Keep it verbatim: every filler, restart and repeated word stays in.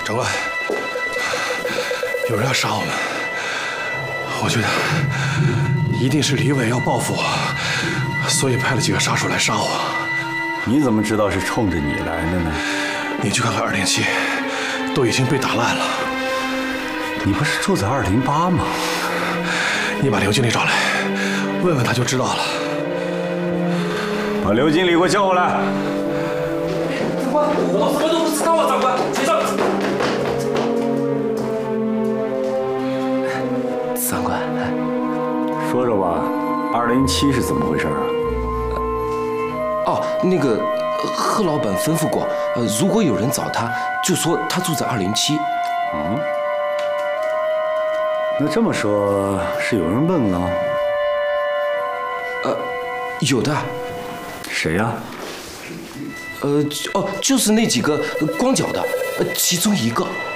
长官，有人要杀我们，我觉得一定是李伟要报复我，所以派了几个杀手来杀我。 你怎么知道是冲着你来的呢？ 你去看看二零七，都已经被打烂了。 你不是住在二零八吗？ 你把刘经理找来，问问他就知道了。 把刘经理给我叫过来。 长官，我什么都不知道啊，长官，请上。长官， 说说吧，二零七是怎么回事啊？ 哦，那个贺老板吩咐过，呃，如果有人找他，就说他住在二零七。 嗯。那这么说，是有人问了？ 呃，有的。 谁呀？ 呃，哦，就是那几个光脚的，呃，其中一个。